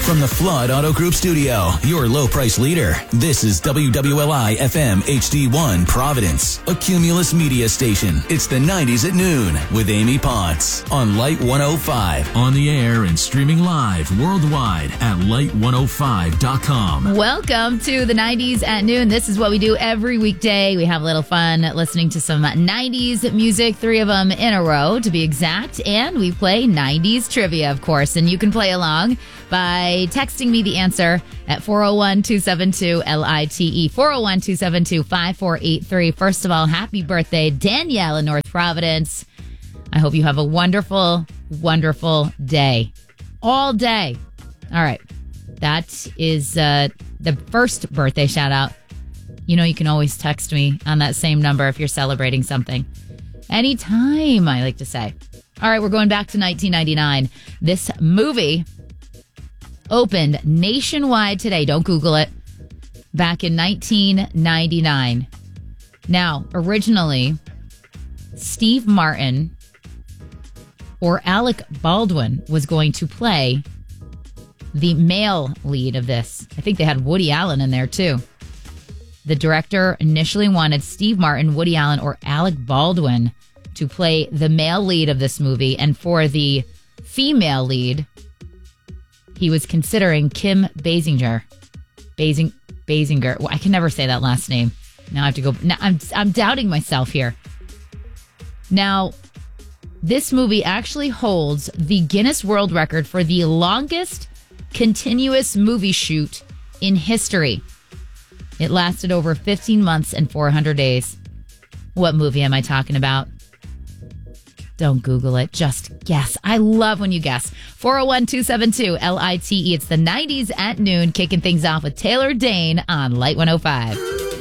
From the Flood Auto Group studio, your low price leader, this is WWLI FM HD1 Providence, a Cumulus media station. It's the 90s at noon with Amy Potts on Light 105. On the air and streaming live worldwide at light105.com. Welcome to the 90s at noon. This is what we do every weekday. We have a little fun listening to some 90s music, 3 of them in a row to be exact. And we play 90s trivia, of course. And you can play along by texting me the answer at 401-272-LITE, 401-272-5483. First of all, happy birthday, Danielle in North Providence. I hope you have a wonderful, wonderful day. All day. All right. That is the first birthday shout out. You know, you can always text me on that same number if you're celebrating something. Anytime, I like to say. All right, we're going back to 1999. This movie opened nationwide today. Don't Google it. Back in 1999. Now, originally, Steve Martin or Alec Baldwin was going to play the male lead of this. I think they had Woody Allen in there, too. The director initially wanted Steve Martin, Woody Allen, or Alec Baldwin to play the male lead of this movie. And for the female lead, he was considering Kim Basinger. Basinger. Well, I can never say that last name. Now I have to go. Now I'm doubting myself here. Now, this movie actually holds the Guinness World Record for the longest continuous movie shoot in history. It lasted over 15 months and 400 days. What movie am I talking about? Don't Google it. Just guess. I love when you guess. 401-272-LITE. It's the 90s at noon, kicking things off with Taylor Dayne on Light 105.